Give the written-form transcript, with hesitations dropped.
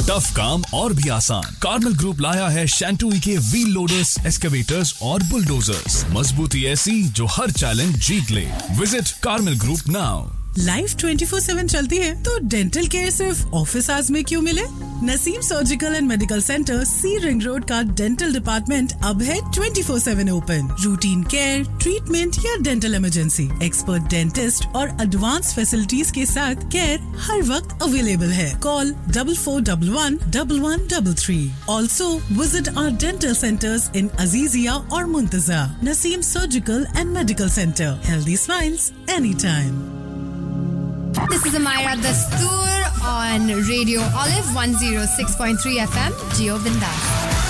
Tough काम और भी आसान। कार्मल ग्रुप लाया है शैंटूई के व्हील लोडर्स, एक्सकेवेटर्स और बुलडोजर्स। मजबूती ऐसी जो हर चैलेंज जीत ले। Visit Carmel group now. Life 24/7 चलती है तो डेंटल केयर सिर्फ ऑफिस आवर्स में क्यों मिले? Naseem surgical and medical centre, C ring road का डेंटल डिपार्टमेंट अब है 24/7 ओपन। रूटीन केयर, ट्रीटमेंट या डेंटल इमरजेंसी, एक्सपर्ट डेंटिस्ट और एडवांस फैसिलिटीज के साथ केयर हर वक्त अवेलेबल है। Call 44111133। Also visit our dental centres इन अजीजिया और मुंतजा। Naseem surgical and medical centre, healthy smiles any time. This is Amira Dastoor on Radio Olive 106.3 FM, Geo Bindas.